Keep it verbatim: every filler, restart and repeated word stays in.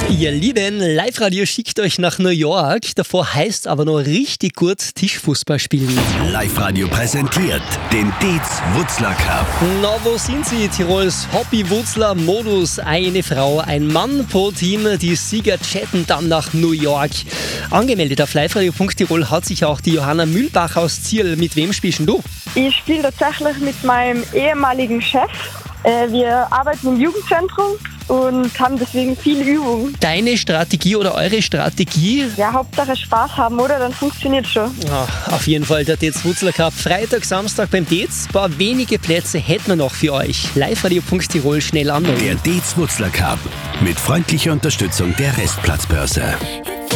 Ihr Lieben, Live-Radio schickt euch nach New York. Davor heißt aber noch richtig gut Tischfußball spielen. Live-Radio präsentiert den Dietz-Wutzler Cup. Na, wo sind sie? Tirols Hobby-Wutzler-Modus. Eine Frau, ein Mann pro Team. Die Sieger chatten dann nach New York. Angemeldet auf liveradio punkt tirol hat sich auch die Johanna Mühlbach aus Zierl. Mit wem spielst du? Ich spiele tatsächlich mit meinem ehemaligen Chef. Wir arbeiten im Jugendzentrum und haben deswegen viel Übung. Deine Strategie oder eure Strategie? Ja, Hauptsache Spaß haben, oder? Dann funktioniert schon. Ja, auf jeden Fall der Dietz-Wutzler Cup. Freitag, Samstag beim Dietz. Ein paar wenige Plätze hätten wir noch für euch. liveradio punkt tirol schnell anmelden. Der Dietz-Wutzler Cup mit freundlicher Unterstützung der Restplatzbörse.